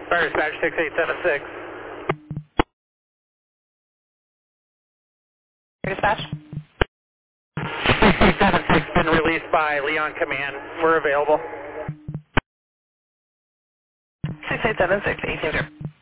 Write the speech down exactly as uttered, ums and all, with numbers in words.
Fire dispatch six eight seven six. Dispatch? six eight seven six been released by Leon Command. We're available. six eight seven six, eight zero.